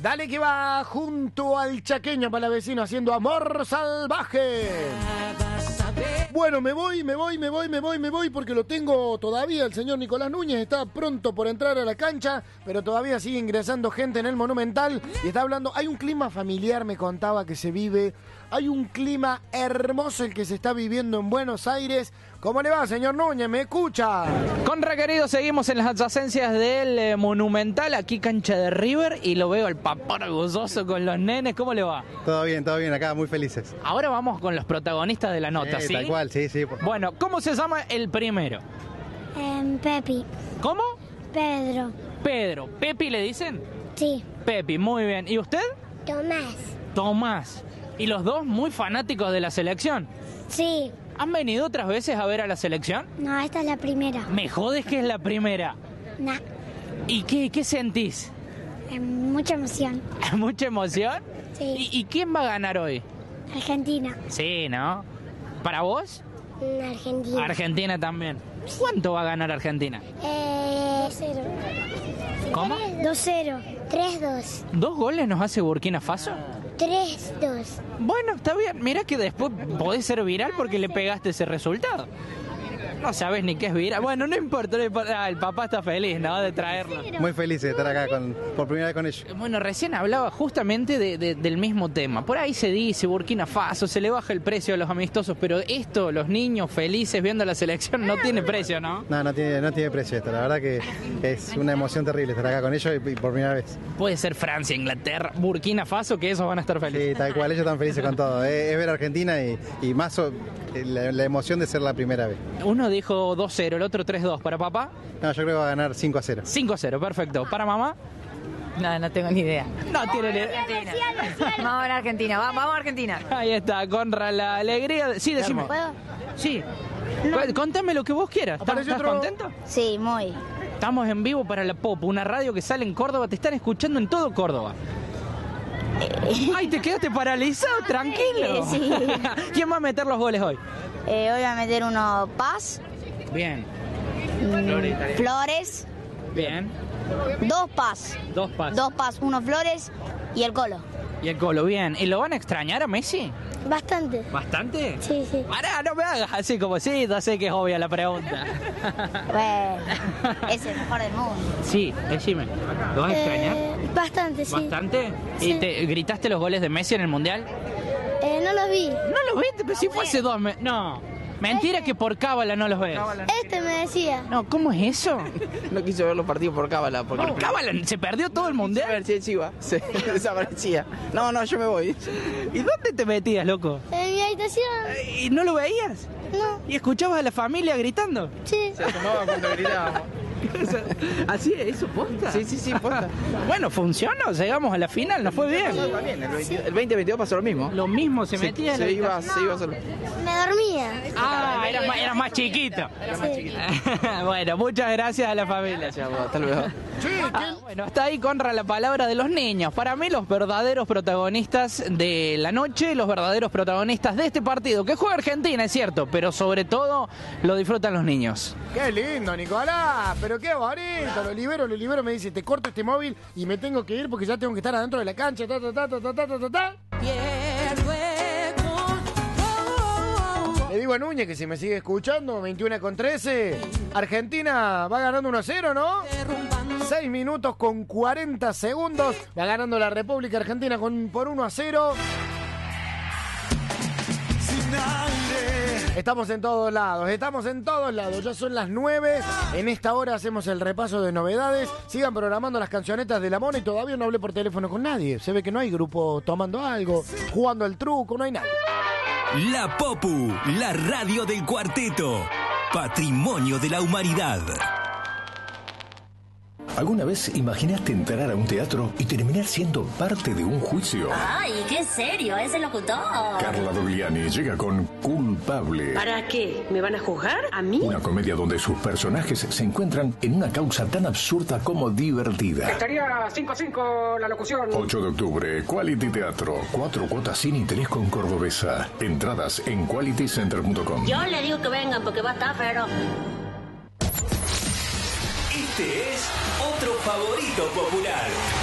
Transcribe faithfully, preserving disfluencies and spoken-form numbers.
Dale que va junto al chaqueño palavecino haciendo Amor Salvaje. Bueno, me voy, me voy, me voy, me voy, me voy porque lo tengo todavía. El señor Nicolás Núñez está pronto por entrar a la cancha, pero todavía sigue ingresando gente en el Monumental y está hablando. Hay un clima familiar, me contaba, que se vive. Hay un clima hermoso el que se está viviendo en Buenos Aires. ¿Cómo le va, señor Núñez? ¿Me escucha? Con requerido seguimos en las adyacencias del eh, Monumental, aquí cancha de River, y lo veo el papá orgulloso con los nenes. ¿Cómo le va? Todo bien, todo bien, acá muy felices. Ahora vamos con los protagonistas de la nota, Sí, ¿sí? tal cual, sí, sí. Por favor. Bueno, ¿cómo se llama el primero? Eh, Pepi. ¿Cómo? Pedro. Pedro. ¿Pepi le dicen? Sí. Pepi, muy bien. ¿Y usted? Tomás. Tomás. ¿Y los dos muy fanáticos de la selección? Sí. ¿Han venido otras veces a ver a la selección? No, esta es la primera. Me jodes que es la primera. Nah. ¿Y qué, qué sentís? Eh, mucha emoción. ¿Mucha emoción? Sí. ¿Y, ¿Y quién va a ganar hoy? Argentina. Sí, ¿no? ¿Para vos? Mm, Argentina. Argentina también. ¿Cuánto va a ganar Argentina? Eh, dos cero. ¿Cómo? dos cero. tres dos. ¿Dos goles nos hace Burkina Faso? tres dos. Bueno, está bien. Mira que después podés ser viral porque le pegaste ese resultado. No sabes ni qué es viral. Bueno, no importa, no importa. Ah, el papá está feliz, ¿no? De traerlo. Muy feliz de estar acá con, por primera vez con ellos. Bueno, recién hablaba justamente de, de, del mismo tema. Por ahí se dice Burkina Faso, se le baja el precio a los amistosos, pero esto, los niños felices viendo la selección, no tiene precio, ¿no? No, no tiene, no tiene precio esto. La verdad que es una emoción terrible estar acá con ellos y, y por primera vez. Puede ser Francia, Inglaterra, Burkina Faso, que esos van a estar felices. Sí, tal cual, ellos están felices con todo. Es, es ver a Argentina y, y más o- la, la emoción de ser la primera vez. Uno dijo dos cero, el otro tres dos. ¿Para papá? No, yo creo que va a ganar cinco a cero. cinco a cero, perfecto. ¿Para mamá? No, no tengo ni idea. No tiene ni idea. Vamos a ver a Argentina, vamos, vamos a Argentina. Ahí está, Conra, la alegría. de- Sí, decime. ¿Puedo? Sí. Cu- Contame lo que vos quieras. ¿Estás, Apareció estás otro- contento? Sí, muy. Estamos en vivo para La Pop, una radio que sale en Córdoba. Te están escuchando en todo Córdoba. Ay, te quedaste paralizado, tranquilo. Sí. ¿Quién va a meter los goles hoy? Eh, hoy voy a meter uno Paz, Bien, mm, Flores, bien. dos Paz. Dos pases. Dos Paz, uno Flores y el Colo. Y el Colo, bien. ¿Y lo van a extrañar a Messi? Bastante. ¿Bastante? Sí, sí. Pará, no me hagas así como sí, ya sé que es obvia la pregunta. Bueno, es el mejor del mundo. Sí, decime. ¿Lo vas a extrañar? Eh, bastante, sí. ¿Bastante? Sí. ¿Y te gritaste los goles de Messi en el Mundial? Eh, no los vi. No los viste, pero si fue hace dos meses. No, mentira que por cábala no los ves. Este me decía. No, ¿cómo es eso? No quiso ver los partidos por cábala. Porque ¿Por cábala? ¿Se perdió todo el A Mundial? ver si se iba, se desaparecía. No, no, yo me voy. ¿Y dónde te metías, loco? En mi habitación. ¿Y no lo veías? No. ¿Y escuchabas a la familia gritando? Sí. Se asomaba cuando gritábamos. ¿Así es? ¿Eso posta? Sí, sí, sí, posta. Bueno, funcionó, llegamos a la final, nos fue bien. También, el veinte el veinte veintidós pasó lo mismo. Lo mismo, se Se, metía en se la iba, habitación. se iba solo. Me dormía. Ah, eras más, eras más chiquito. Sí. Bueno, muchas gracias a la familia. Ya, bueno, hasta luego. Ah, bueno, está ahí Conra la palabra de los niños. Para mí los verdaderos protagonistas de la noche, los verdaderos protagonistas de este partido, que juega Argentina, es cierto, pero sobre todo lo disfrutan los niños. Qué lindo, Nicolás, pero qué bonito. Lo libero, lo libero, me dice, te corto este móvil y me tengo que ir porque ya tengo que estar adentro de la cancha. Ta, ta, ta, ta, ta, ta, ta, ta, ta. Le digo a Núñez que si me sigue escuchando, veintiuno con trece. Argentina va ganando uno a cero, ¿no? seis minutos con cuarenta segundos. Va ganando la República Argentina con, por uno a cero. Estamos en todos lados, estamos en todos lados. Ya son las nueve. En esta hora hacemos el repaso de novedades. Sigan programando las cancionetas de la Mona y todavía no hablé por teléfono con nadie. Se ve que no hay grupo tomando algo, jugando al truco, no hay nada. La Popu, la radio del cuarteto. Patrimonio de la humanidad. ¿Alguna vez imaginaste entrar a un teatro y terminar siendo parte de un juicio? Ay, qué serio, es el locutor. Carla Dogliani llega con Culpable. ¿Para qué? ¿Me van a juzgar? ¿A mí? Una comedia donde sus personajes se encuentran en una causa tan absurda como divertida. Estaría cinco a cinco la locución. ocho de octubre, Quality Teatro. Cuatro cuotas sin interés con Cordobesa. Entradas en quality center punto com. Yo le digo que vengan porque va a estar, pero... Este es otro favorito popular.